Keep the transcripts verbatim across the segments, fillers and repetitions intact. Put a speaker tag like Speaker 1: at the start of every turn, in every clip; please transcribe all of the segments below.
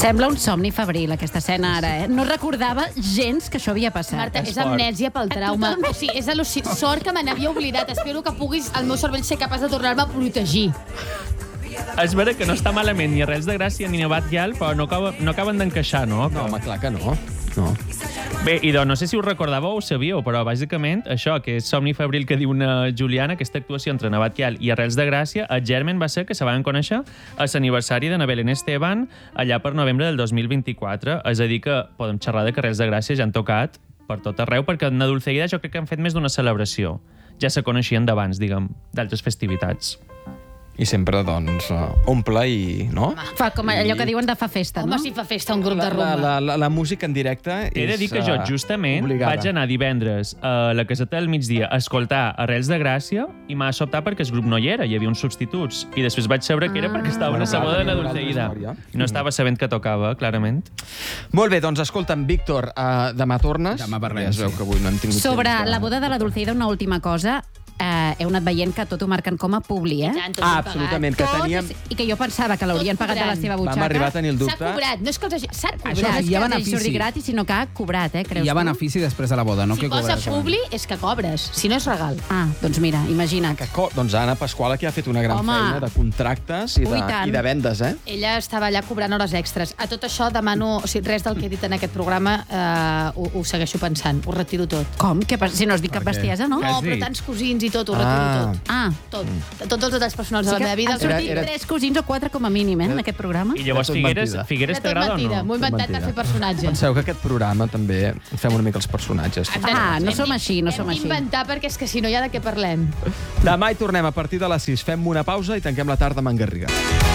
Speaker 1: Sembla un somni febril, aquesta escena ara, eh? No recordava gens que això havia passat.
Speaker 2: Marta, és amnèsia pel trauma. O sigui, és al·luci... Sort que me n'havia oblidat. Espero que puguis, el meu cervell, ser capaç de tornar-me a protegir.
Speaker 3: És vera que no està malament ni Arrels de Gràcia ni Nevat Ial, però no acaben, no acaben d'encaixar, no?
Speaker 4: No, home, clar que no. No.
Speaker 3: Bé, idò, no sé si ho recordàveu o ho sabíeu, però bàsicament això, que és somni febril que diu una Juliana, aquesta actuació entre Nevat Ial i Arrels de Gràcia, el germen va ser que se van conèixer a l'aniversari de na Belén Esteban allà per novembre del dos mil vint-i-quatre. És a dir, que podem xerrar de que Arrels de Gràcia ja han tocat per tot arreu, perquè en Dulceida jo crec que han fet més d'una celebració. Ja se coneixien d'abans, diguem, d'altres festivitats.
Speaker 4: I sempre, doncs, omple i... no?
Speaker 1: Fa com allò que diuen de fa festa, no?
Speaker 2: Home, si fa festa un grup de
Speaker 4: La,
Speaker 2: rumba.
Speaker 4: la, la, la música en directe és
Speaker 3: He de dir que jo, justament,
Speaker 4: obligada.
Speaker 3: vaig anar divendres a la caseta del migdia a escoltar Arrels de Gràcia i m'ha sobtat perquè el grup no hi era, hi havia uns substituts. I després vaig saber que era perquè estava
Speaker 4: Bueno,
Speaker 3: una segona de
Speaker 4: clar,
Speaker 3: la
Speaker 4: tenia una
Speaker 3: Dulceida.
Speaker 4: altra història.
Speaker 3: No estava sabent que tocava, clarament.
Speaker 4: Molt bé, doncs escolta'm, Víctor, uh, demà tornes.
Speaker 5: Demà parlem,
Speaker 4: Ja es veu
Speaker 5: sí.
Speaker 4: que avui no hem tingut
Speaker 1: Sobre
Speaker 4: temps de...
Speaker 1: la boda de la Dulceida, una última cosa. Eh, heu anat veient que tot ho marquen com a publi, eh?
Speaker 2: Ja, tot
Speaker 4: Ah,
Speaker 2: ben
Speaker 4: absolutament, que
Speaker 1: Tot,
Speaker 4: teníem...
Speaker 1: I que jo pensava que l'haurien
Speaker 2: Tot
Speaker 1: pagat de la
Speaker 2: cobrant.
Speaker 1: seva
Speaker 4: Vam
Speaker 1: butxaca.
Speaker 4: arribar a tenir el
Speaker 2: S'ha
Speaker 4: dubte.
Speaker 2: cobrat, no és que els hagi... S'ha cobrat.
Speaker 1: Això no és
Speaker 5: hi ha
Speaker 1: que
Speaker 5: benefici.
Speaker 1: hagi gratis, sinó que ha cobrat, eh? Creus
Speaker 5: Hi ha
Speaker 1: tu?
Speaker 5: benefici després de la boda, no?
Speaker 2: Si
Speaker 5: que
Speaker 2: posa
Speaker 5: cobres.
Speaker 2: publi, és que cobres. Si no, és regal.
Speaker 1: Ah, doncs mira, imagina't.
Speaker 4: Que co... Doncs Anna Pasqual aquí ha fet una gran
Speaker 1: Home.
Speaker 4: feina de contractes i de,
Speaker 1: Ui, tant.
Speaker 4: i de vendes, eh?
Speaker 2: Ella estava allà cobrant hores extres. A tot això demano... O sigui, res del que he dit en aquest programa eh, ho, ho segueixo pensant. Ho retiro tot.
Speaker 1: Com? Que, pas- si no has dit cap bestiesa, no?
Speaker 5: Què
Speaker 2: No,
Speaker 5: has
Speaker 2: però
Speaker 5: dit?
Speaker 2: tants cosins i tot, ho retiro
Speaker 4: Ah.
Speaker 2: tot.
Speaker 1: Ah,
Speaker 2: Tot. Tots els detalls personals de
Speaker 1: sí
Speaker 2: la
Speaker 1: que
Speaker 2: meva vida.
Speaker 1: han sortit
Speaker 4: Era- era-
Speaker 1: tres cosins o quatre com a mínim, eh, en aquest programa.
Speaker 3: I llavors
Speaker 4: tot
Speaker 3: Figueres,
Speaker 4: mentida.
Speaker 3: Figueres
Speaker 2: Era tot
Speaker 3: t'agrada o
Speaker 2: mentida.
Speaker 3: no?
Speaker 2: M'ho he inventat per fer personatge.
Speaker 4: Penseu que aquest programa també fem una mica els personatges.
Speaker 1: Ah, no
Speaker 2: Hem
Speaker 1: som
Speaker 2: d'in-
Speaker 1: així, no som
Speaker 2: Hem
Speaker 1: així.
Speaker 2: d'inventar perquè és que si no hi ha de què parlem.
Speaker 4: Demà hi tornem a partir de les sis. Fem una pausa i tanquem la tarda amb en Garriga.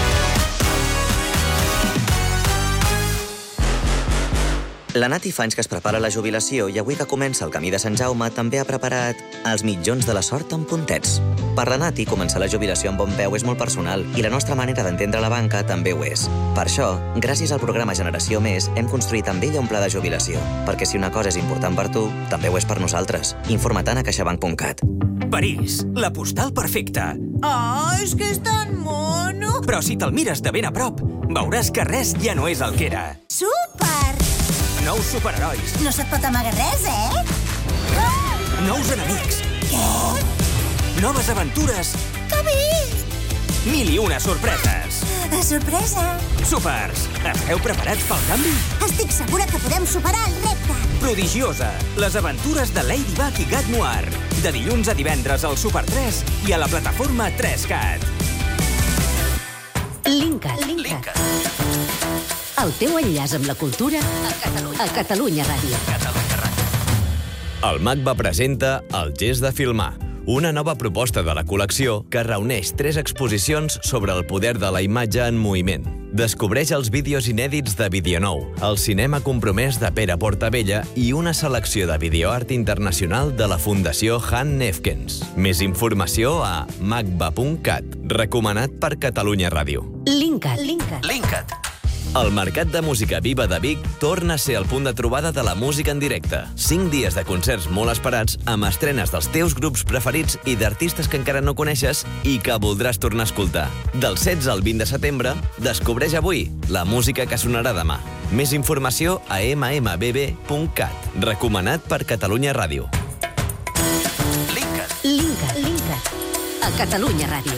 Speaker 6: La Nati fa anys que es prepara la jubilació i avui que comença el camí de Sant Jaume també ha preparat els mitjons de la sort amb puntets. Per la Nati, començar la jubilació amb bon peu és molt personal i la nostra manera d'entendre la banca també ho és. Per això, gràcies al programa Generació Més, hem construït amb ella un pla de jubilació. Perquè si una cosa és important per tu, també ho és per nosaltres. Informa't a caixabank punt cat.
Speaker 7: París, la postal perfecta.
Speaker 8: Oh, és que és tan mono!
Speaker 7: Però si te'l mires de ben a prop, veuràs que res ja no és el que era.
Speaker 8: Super!
Speaker 7: Nous superherois,
Speaker 8: No se't pot amagar res, eh?
Speaker 7: nous enemics,
Speaker 8: Què?
Speaker 7: noves aventures,
Speaker 8: Que bé!
Speaker 7: mil i una sorpreses.
Speaker 8: Sorpresa!
Speaker 7: Supers, esteu preparats pel canvi?
Speaker 8: Estic segura que podem superar el repte.
Speaker 7: Prodigiosa, les aventures de Ladybug i Gat Noir. De dilluns a divendres al Super tres i a la plataforma tres cat.
Speaker 9: Linkat. Linkat. El teu enllaç amb la cultura a Catalunya, a Catalunya Ràdio.
Speaker 10: El MACBA presenta El gest de filmar, una nova proposta de la col·lecció que reuneix tres exposicions sobre el poder de la imatge en moviment. Descobreix els vídeos inèdits de Videonou, el cinema compromès de Pere Portabella i una selecció de videoart internacional de la Fundació Han Nefkens. Més informació a macba punt cat, recomanat per Catalunya Ràdio.
Speaker 9: Linkat. Linkat.
Speaker 10: Linkat. El Mercat de Música Viva de Vic torna a ser el punt de trobada de la música en directe. Cinc dies de concerts molt esperats amb estrenes dels teus grups preferits i d'artistes que encara no coneixes i que voldràs tornar a escoltar. Del setze al vint de setembre, descobreix avui la música que sonarà demà. Més informació a eme eme be be punt cat, recomanat per Catalunya Ràdio.
Speaker 9: Linkat. Linkat. A Catalunya Ràdio.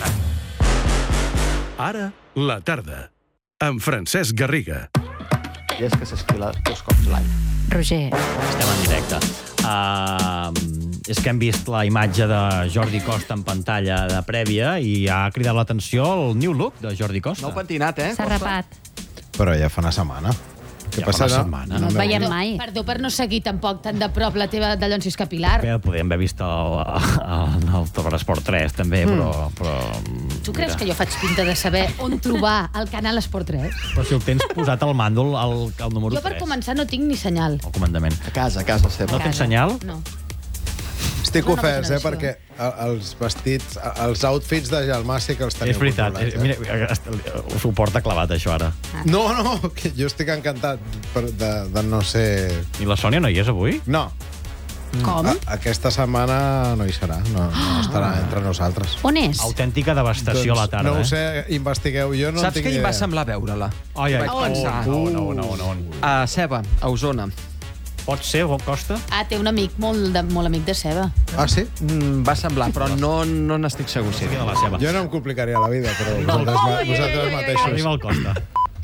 Speaker 11: Ara, la tarda. Amb Francesc Garriga.
Speaker 4: I és que s'esquila dos cops l'any.
Speaker 1: Roger.
Speaker 12: Estem en directe. Uh, és que hem vist la imatge de Jordi Costa en pantalla de prèvia i ha cridat l'atenció el new look de Jordi Costa.
Speaker 4: Nou pentinat, eh?
Speaker 1: S'ha rapat.
Speaker 5: Però ja fa una setmana. Què
Speaker 12: Ja
Speaker 5: passa?
Speaker 12: fa una setmana.
Speaker 1: No et veiem
Speaker 2: Perdó,
Speaker 1: mai.
Speaker 2: perdó per no seguir tampoc tan de prop la teva de Llonsis Capilar.
Speaker 12: Bé, podríem haver vist el, el, el Telesport tres, també, però... però
Speaker 2: Tu creus
Speaker 12: mira.
Speaker 2: que jo faig pinta de saber on trobar el canal Esport tres?
Speaker 12: Però si el tens posat al màndol, al, al número
Speaker 2: Jo per
Speaker 12: tres,
Speaker 2: començar no tinc ni senyal.
Speaker 12: al comandament.
Speaker 4: A casa, a casa seva.
Speaker 12: No tens senyal?
Speaker 2: No.
Speaker 5: Estic
Speaker 2: Una nova
Speaker 5: ofès, eh,
Speaker 2: generació.
Speaker 5: perquè el- els vestits, els outfits de Gelmà sí que els teniu
Speaker 12: És veritat.
Speaker 5: controlats,
Speaker 12: Eh? Mira, ho suporta clavat, això, ara.
Speaker 5: No, no, que jo estic encantat per, de, de no ser...
Speaker 12: I la Sònia no hi és avui?
Speaker 5: No.
Speaker 2: Com?
Speaker 5: A, aquesta setmana no hi serà, no, no estarà entre nosaltres.
Speaker 2: On és?
Speaker 12: Autèntica devastació
Speaker 5: Doncs
Speaker 12: a la tarda.
Speaker 5: no ho
Speaker 12: eh?
Speaker 5: sé, investigueu. Jo no
Speaker 4: Saps
Speaker 5: en tinc
Speaker 4: què em va
Speaker 5: idea.
Speaker 4: semblar veure-la?
Speaker 12: Ai, ai,
Speaker 4: Vaig
Speaker 12: on?
Speaker 4: pensar.
Speaker 12: No, no, no, no, no.
Speaker 4: A Ceba, a Osona.
Speaker 12: Pot ser, Costa?
Speaker 2: Ah, té un amic molt, de, molt amic de Ceba.
Speaker 5: Ah, sí?
Speaker 4: Mm, va semblar, però no no n'estic segur. Sí.
Speaker 12: De la Ceba.
Speaker 5: Jo no em complicaria la vida, però vosaltres, ma- vosaltres mateixos.
Speaker 12: Arriba al Costa.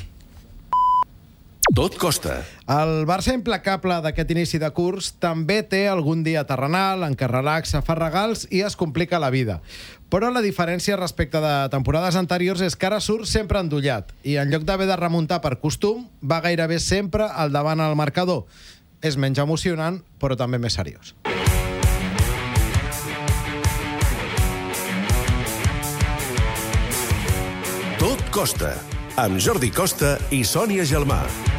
Speaker 11: Tot costa.
Speaker 5: El Barça implacable d'aquest inici de curs també té algun dia terrenal en què relaxa, fa regals i es complica la vida. Però la diferència respecte de temporades anteriors és que ara surt sempre endollat i en lloc d'haver de remuntar per costum, va gairebé sempre al davant al marcador. És menys emocionant, però també més seriós.
Speaker 11: Tot costa. Amb Jordi Costa i Sònia Gelmà.